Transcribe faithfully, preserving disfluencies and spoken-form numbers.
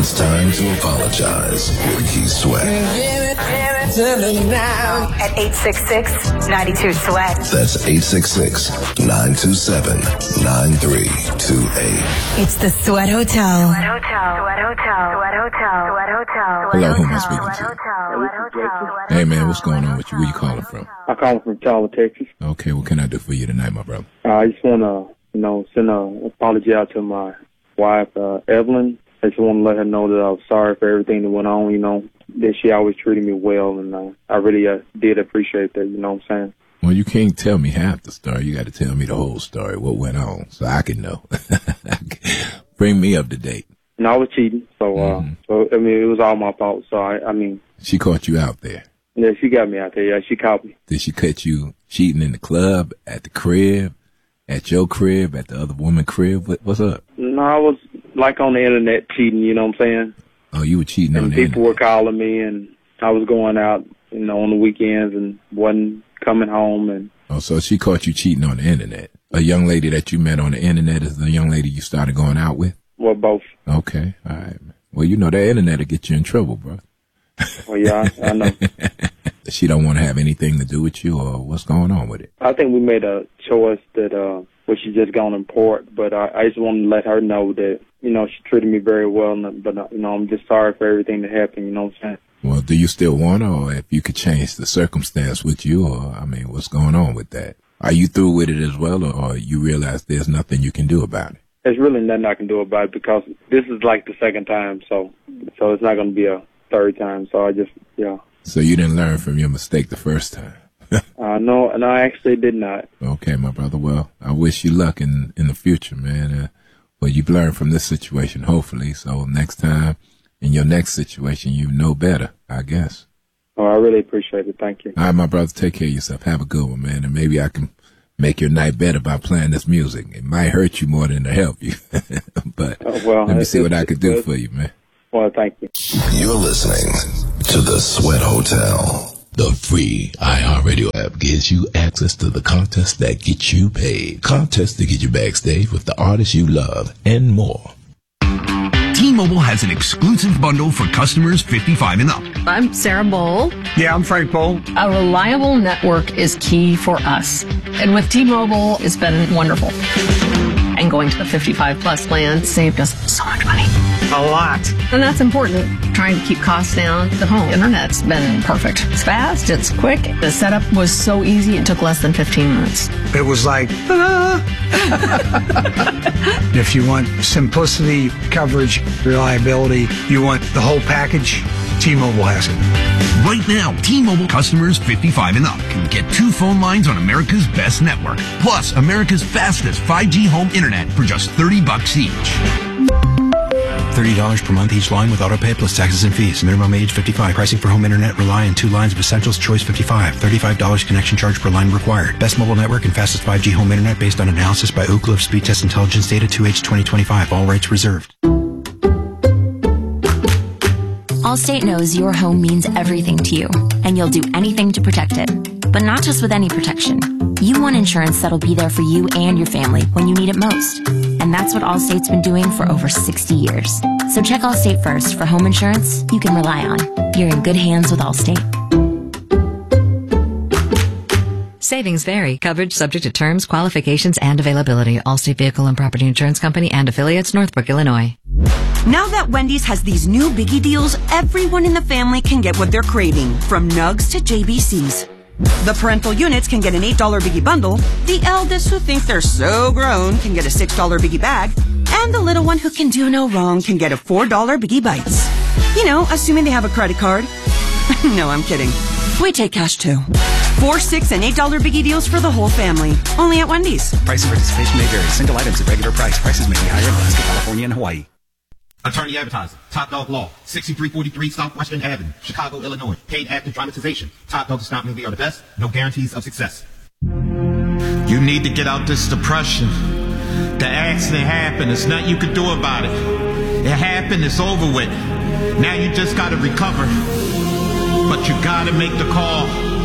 It's time to apologize with Keith Sweat. At eight six six, nine two, SWEAT. That's eight six six, nine two seven, nine three two eight. It's the Sweat Hotel. Sweat Hotel. Sweat Hotel. Sweat Hotel. Sweat Hotel. Hello, who am I speaking to? Hey, man, what's going on with you? Where you calling from? I'm calling from Charlotte, Texas. Okay, what can I do for you tonight, my brother? Uh, I just want to, you know, send an apology out to my wife, uh, Evelyn. I just want to let her know that I was sorry for everything that went on, you know, that she always treated me well, and uh, I really uh, did appreciate that, you know what I'm saying? Well, you can't tell me half the story. You got to tell me the whole story, what went on, so I can know. Bring me up to date. No, I was cheating, so, uh, mm-hmm. so I mean, it was all my fault, so I, I mean. She caught you out there? Yeah, she got me out there, yeah, she caught me. Did she catch you cheating in the club, at the crib, at your crib, at the other woman's crib? What, what's up? No, I was like on the internet cheating, you know what I'm saying? Oh, you were cheating and on the people internet. were calling me, and I was going out, you know, on the weekends and wasn't coming home. And oh, so she caught you cheating on the internet. A young lady that you met on the internet is the young lady you started going out with? Well, both. Okay, all right. Well, you know, that internet will get you in trouble, bro. Well, yeah, I, I know. She don't want to have anything to do with you, or what's going on with it? I think we made a choice that uh, well, she just gone in port, but I, I just wanted to let her know that, you know, she treated me very well, but, you know, I'm just sorry for everything that happened, you know what I'm saying? Well, do you still want her, or if you could change the circumstance with you, or, I mean, what's going on with that? Are you through with it as well, or, or you realize there's nothing you can do about it? There's really nothing I can do about it, because this is like the second time, so so it's not going to be a third time, so I just, yeah. So you didn't learn from your mistake the first time? uh, no, no, I actually did not. Okay, my brother. Well, I wish you luck in, in the future, man. Uh, well, you've learned from this situation, hopefully, so next time, in your next situation, you know better, I guess. Oh, I really appreciate it. Thank you. All right, my brother, take care of yourself. Have a good one, man, and maybe I can make your night better by playing this music. It might hurt you more than to help you, but oh, well, let me see what I can do for you, man. Well, thank you. You're listening to The Sweat Hotel. The free iHeartRadio app gives you access to the contests that get you paid. Contests to get you backstage with the artists you love and more. T-Mobile has an exclusive bundle for customers fifty-five and up. I'm Sarah Bowl. Yeah, I'm Frank Bowl. A reliable network is key for us. And with T-Mobile, it's been wonderful. And going to the fifty-five plus plan saved us so much money. A lot. And that's important. Trying to keep costs down. The home internet's been perfect. It's fast, it's quick. The setup was so easy, it took less than fifteen minutes. It was like, ah. If you want simplicity, coverage, reliability, you want the whole package, T-Mobile has it. Right now, T-Mobile customers fifty-five and up can get two phone lines on America's best network, plus America's fastest five G home internet for just thirty bucks each. thirty dollars per month each line with autopay plus taxes and fees. Minimum age fifty-five. Pricing for home internet rely on two lines of Essentials Choice fifty-five. thirty-five dollars connection charge per line required. Best mobile network and fastest five G home internet based on analysis by Ookla of Speed Test Intelligence data two H twenty twenty-five. All rights reserved. Allstate knows your home means everything to you, and you'll do anything to protect it. But not just with any protection. You want insurance that'll be there for you and your family when you need it most. And that's what Allstate's been doing for over sixty years. So check Allstate first for home insurance you can rely on. You're in good hands with Allstate. Savings vary. Coverage subject to terms, qualifications, and availability. Allstate Vehicle and Property Insurance Company and affiliates, Northbrook, Illinois. Now that Wendy's has these new biggie deals, everyone in the family can get what they're craving, from nugs to J B Cs. The parental units can get an eight dollar biggie bundle, the eldest who think they're so grown can get a six dollar biggie bag, and the little one who can do no wrong can get a four dollar biggie bites. You know, assuming they have a credit card. No, I'm kidding. We take cash too. Four, six, and eight dollar biggie deals for the whole family. Only at Wendy's. Price and participation may vary. Single items at regular price. Prices may be higher in Alaska, California, and Hawaii. Attorney Advertising, Top Dog Law, sixty-three forty-three Southwestern Avenue, Chicago, Illinois. Paid active dramatization. Top Dog does not mean we are the best. No guarantees of success. You need to get out this depression. The accident happened. There's nothing you can do about it. It happened. It's over with. Now you just got to recover. But you got to make the call.